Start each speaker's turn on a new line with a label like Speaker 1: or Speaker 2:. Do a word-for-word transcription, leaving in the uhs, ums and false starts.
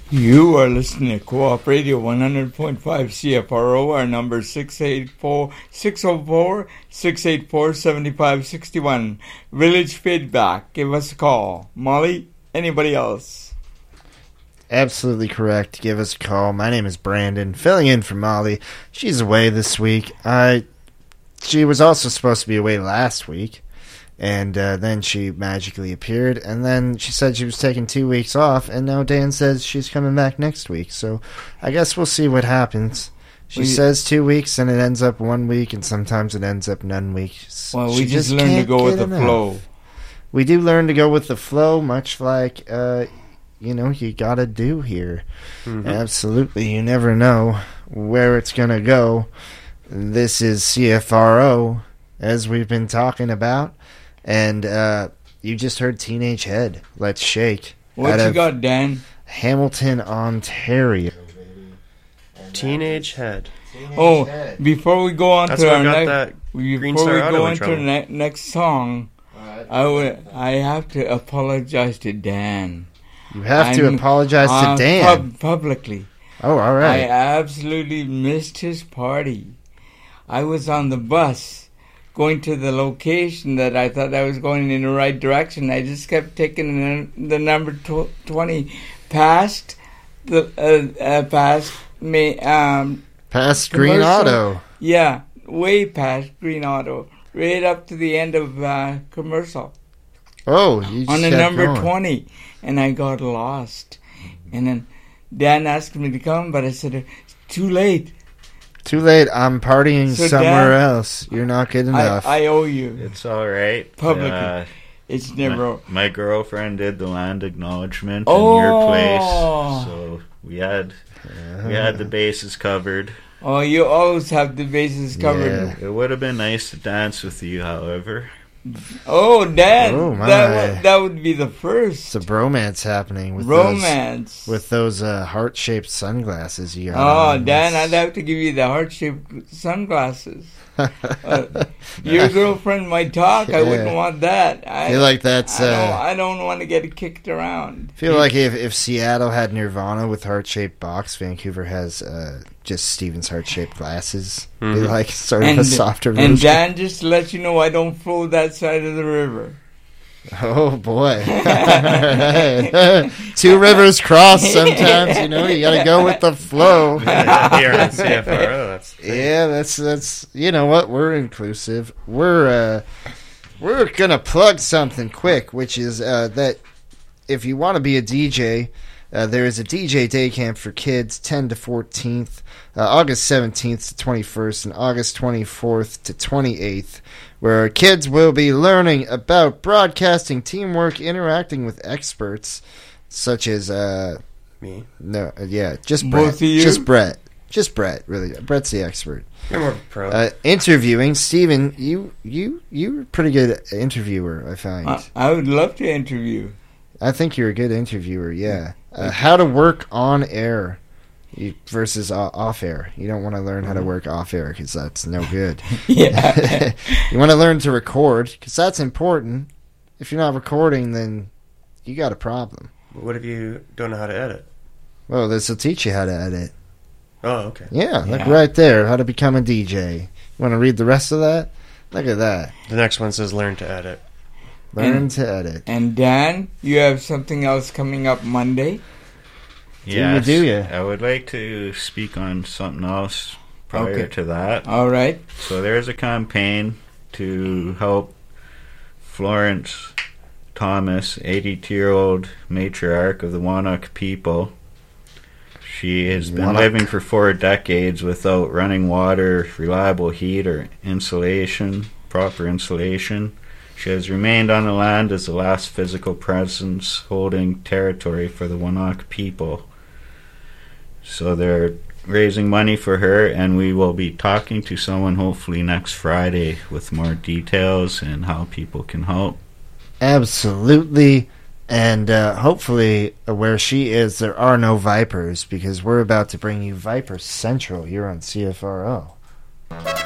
Speaker 1: You are listening to Co-op Radio one hundred point five C F R O. Our number is six eight four, six oh four, six eight four, seven five six one. Village Feedback. Give us a call. Molly, anybody else?
Speaker 2: Absolutely correct. Give us a call. My name is Brandon, filling in for Molly. She's away this week. I, she was also supposed to be away last week. And uh, then she magically appeared, and then she said she was taking two weeks off, and now Dan says she's coming back next week. So I guess we'll see what happens. She
Speaker 1: we,
Speaker 2: says two weeks, and it ends up one week, and sometimes it ends up none weeks.
Speaker 1: Well, we
Speaker 2: she
Speaker 1: just,
Speaker 2: just
Speaker 1: learn to go with the
Speaker 2: enough.
Speaker 1: flow.
Speaker 2: We do learn to go with the flow, much like, uh, you know, you gotta do here. Mm-hmm. Absolutely. You never know where it's going to go. This is C F R O, as we've been talking about. And uh, you just heard Teenage Head, Let's Shake.
Speaker 1: What you got, Dan?
Speaker 2: Hamilton, Ontario.
Speaker 3: Teenage Head.
Speaker 1: Teenage oh, Head. Before we go on
Speaker 3: That's
Speaker 1: to our
Speaker 3: next,
Speaker 1: before we go into the ne- next song, right. I would I have to apologize to Dan.
Speaker 2: You have I'm, to apologize
Speaker 1: uh,
Speaker 2: to Dan
Speaker 1: pub- publicly.
Speaker 2: Oh, all right.
Speaker 1: I absolutely missed his party. I was on the bus going to the location that I thought I was going in the right direction. I just kept taking the, the number tw- twenty past the uh, uh, past me um
Speaker 2: past Green Auto.
Speaker 1: Yeah, way past Green Auto, right up to the end of uh, commercial.
Speaker 2: Oh, you just
Speaker 1: on the
Speaker 2: kept
Speaker 1: number
Speaker 2: going.
Speaker 1: twenty, and I got lost. And then Dan asked me to come, but I said it's too late.
Speaker 2: Too late. I'm partying
Speaker 1: so
Speaker 2: somewhere
Speaker 1: Dan,
Speaker 2: else. You're not good enough.
Speaker 1: I, I owe you.
Speaker 4: It's all right.
Speaker 1: Publicly.
Speaker 4: Uh,
Speaker 1: it's never.
Speaker 4: My, my girlfriend did the land acknowledgement
Speaker 1: oh.
Speaker 4: in your place, so we had uh, we had the bases covered.
Speaker 1: Oh, you always have the bases covered.
Speaker 4: Yeah. It would have been nice to dance with you, however.
Speaker 1: Oh, Dan,
Speaker 2: oh, my.
Speaker 1: that would, that would be the first.
Speaker 2: It's a bromance happening with
Speaker 1: romance
Speaker 2: those, with those uh, heart-shaped sunglasses you got.
Speaker 1: Oh,
Speaker 2: on.
Speaker 1: Dan, I'd have to give you the heart-shaped sunglasses. uh, your girlfriend might talk. I yeah. wouldn't want that. I
Speaker 2: feel like that's.
Speaker 1: I don't,
Speaker 2: uh,
Speaker 1: I don't want to get kicked around.
Speaker 2: Feel like if if Seattle had Nirvana with heart-shaped box, Vancouver has uh, just Steven's heart-shaped glasses. Mm-hmm. Be like sort of
Speaker 1: and,
Speaker 2: a softer version.
Speaker 1: And Dan, just to let you know, I don't flow that side of the river.
Speaker 2: Oh boy! Two rivers cross sometimes. You know, you got to go with the flow.
Speaker 3: Yeah, here on C F R O, that's
Speaker 2: yeah, that's that's. You know what? We're inclusive. We're uh, we're gonna plug something quick, which is uh, that if you want to be a D J. Uh, there is a D J day camp for kids, ten to fourteenth, uh, August seventeenth to twenty-first, and August twenty-fourth to twenty-eighth, where kids will be learning about broadcasting, teamwork, interacting with experts, such as uh,
Speaker 3: me.
Speaker 2: No, uh, yeah, just
Speaker 1: Both
Speaker 2: Brett,
Speaker 1: of you?
Speaker 2: just Brett, just Brett. Really, Brett's the expert.
Speaker 3: You're more pro.
Speaker 2: Uh, interviewing, Steven, you you you're a pretty good interviewer, I find.
Speaker 1: I, I would love to interview.
Speaker 2: I think you're a good interviewer, yeah. Uh, how to work on air versus uh, off air. You don't want to learn how to work off air because that's no good.
Speaker 1: Yeah.
Speaker 2: You want to learn to record because that's important. If you're not recording, then you got a problem.
Speaker 3: What if you don't know how to edit?
Speaker 2: Well, this will teach you how to edit.
Speaker 3: Oh, okay.
Speaker 2: Yeah, look
Speaker 1: Yeah.
Speaker 2: right there. How to become a D J. You want to read the rest of that? Look at that.
Speaker 3: The next one says learn to edit.
Speaker 2: Learn
Speaker 1: and,
Speaker 2: to edit.
Speaker 1: And Dan, you have something else coming up Monday?
Speaker 4: Yes,
Speaker 2: do you? Do you?
Speaker 4: I would like to speak on something else prior
Speaker 1: okay.
Speaker 4: to that.
Speaker 1: All right.
Speaker 4: So there's a campaign to help Florence Thomas, eighty-two-year-old matriarch of the Wanak people. She has been
Speaker 2: Wanak.
Speaker 4: living for four decades without running water, reliable heat, or insulation, proper insulation. She has remained on the land as the last physical presence holding territory for the Wanak people. So they're raising money for her, and we will be talking to someone hopefully next Friday with more details and how people can help.
Speaker 2: Absolutely. And uh, hopefully uh, where she is, there are no vipers because we're about to bring you Viper Central here on C F R O.